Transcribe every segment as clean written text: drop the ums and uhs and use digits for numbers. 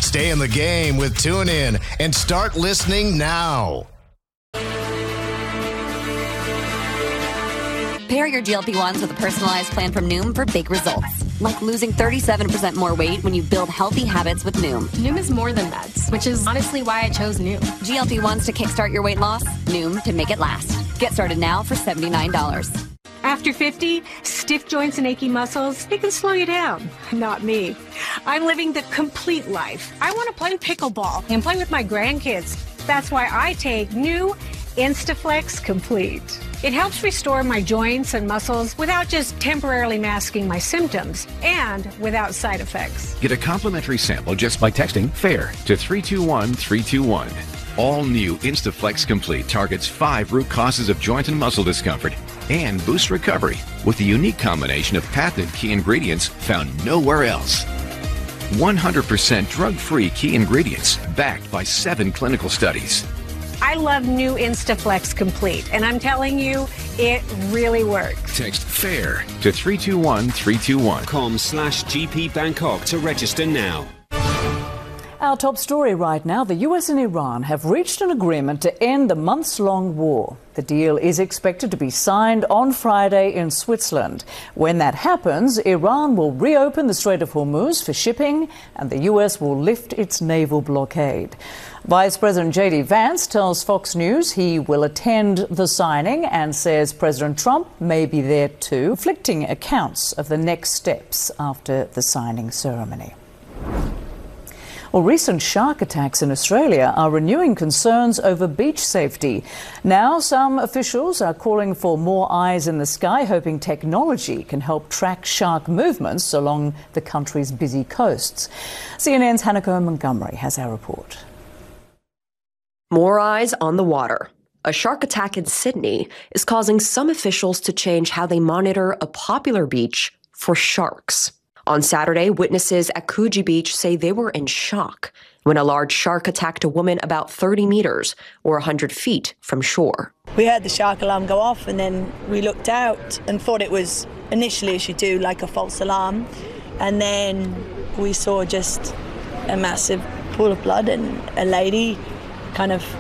Stay in the game with TuneIn and start listening now. Pair your GLP-1s with a personalized plan from Noom for big results. Like losing 37% more weight when you build healthy habits with Noom. Noom is more than meds, which is honestly why I chose Noom. GLP-1s to kickstart your weight loss. Noom to make it last. Get started now for $79. After 50, stiff joints and achy muscles, they can slow you down. Not me. I'm living the complete life. I want to play pickleball and play with my grandkids. That's why I take new Instaflex Complete. It helps restore my joints and muscles without just temporarily masking my symptoms and without side effects. Get a complimentary sample just by texting FAIR to 321-321. All new Instaflex Complete targets 5 root causes of joint and muscle discomfort and boosts recovery with the unique combination of patented key ingredients found nowhere else. 100% drug-free key ingredients backed by 7 clinical studies. I love new Instaflex Complete, and I'm telling you, it really works. Text FAIR to 321-321. .com/GP Bangkok to register now. Our top story right now, the US and Iran have reached an agreement to end the months-long war. The deal is expected to be signed on Friday in Switzerland. When that happens, Iran will reopen the Strait of Hormuz for shipping and the US will lift its naval blockade. Vice President J.D. Vance tells Fox News he will attend the signing and says President Trump may be there too, conflicting accounts of the next steps after the signing ceremony. Well, recent shark attacks in Australia are renewing concerns over beach safety. Now, some officials are calling for more eyes in the sky, hoping technology can help track shark movements along the country's busy coasts. CNN's Hanako Montgomery has our report. More eyes on the water. A shark attack in Sydney is causing some officials to change how they monitor a popular beach for sharks. On Saturday, witnesses at Coogee Beach say they were in shock when a large shark attacked a woman about 30 meters or 100 feet from shore. We heard the shark alarm go off and then we looked out and thought it was initially, as you do, like a false alarm. And then we saw just a massive pool of blood and a lady kind of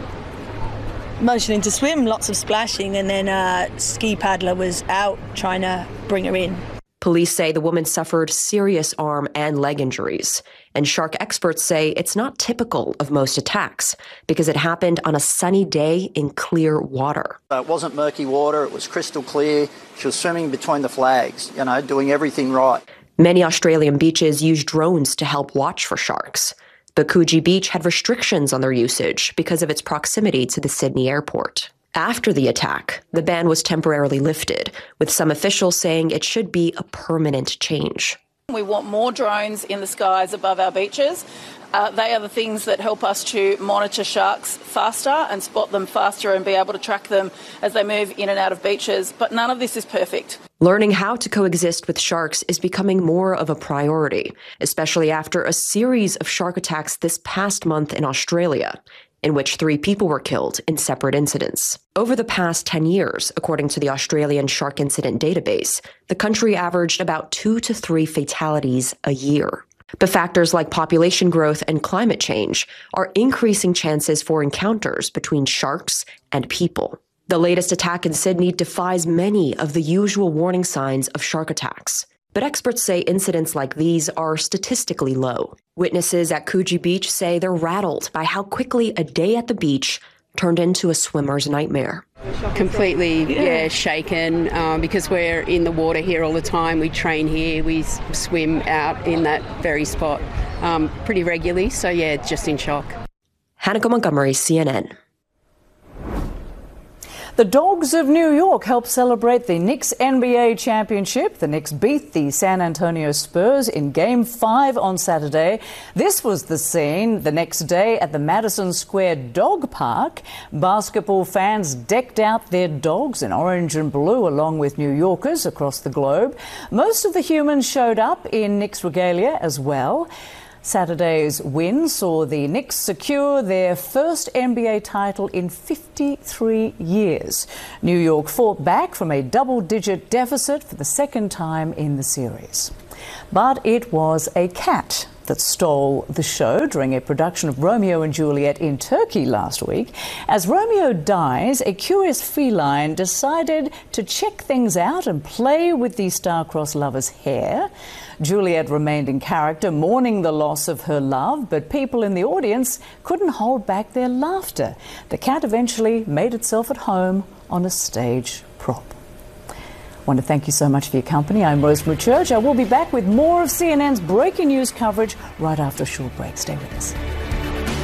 motioning to swim, lots of splashing, and then a ski paddler was out trying to bring her in. Police say the woman suffered serious arm and leg injuries, and shark experts say it's not typical of most attacks because it happened on a sunny day in clear water. It wasn't murky water, it was crystal clear. She was swimming between the flags, doing everything right. Many Australian beaches use drones to help watch for sharks, but Coogee Beach had restrictions on their usage because of its proximity to the Sydney airport. After the attack, the ban was temporarily lifted, with some officials saying it should be a permanent change. We want more drones in the skies above our beaches. They are the things that help us to monitor sharks faster and spot them faster and be able to track them as they move in and out of beaches. But none of this is perfect. Learning how to coexist with sharks is becoming more of a priority, especially after a series of shark attacks this past month in Australia, in which 3 people were killed in separate incidents. Over the past 10 years, according to the Australian Shark Incident Database, the country averaged about 2 to 3 fatalities a year. But factors like population growth and climate change are increasing chances for encounters between sharks and people. The latest attack in Sydney defies many of the usual warning signs of shark attacks. But experts say incidents like these are statistically low. Witnesses at Coogee Beach say they're rattled by how quickly a day at the beach turned into a swimmer's nightmare. Completely, shaken because we're in the water here all the time. We train here, we swim out in that very spot pretty regularly. So, just in shock. Hanako Montgomery, CNN. The Dogs of New York helped celebrate the Knicks NBA championship. The Knicks beat the San Antonio Spurs in Game 5 on Saturday. This was the scene the next day at the Madison Square Dog Park. Basketball fans decked out their dogs in orange and blue along with New Yorkers across the globe. Most of the humans showed up in Knicks regalia as well. Saturday's win saw the Knicks secure their first NBA title in 53 years. New York fought back from a double-digit deficit for the second time in the series. But it was a cat that stole the show during a production of Romeo and Juliet in Turkey last week. As Romeo dies, a curious feline decided to check things out and play with the star-crossed lover's hair. Juliet remained in character, mourning the loss of her love, but people in the audience couldn't hold back their laughter. The cat eventually made itself at home on a stage prop. I want to thank you so much for your company. I'm Rosemary Church. I will be back with more of CNN's breaking news coverage right after a short break. Stay with us.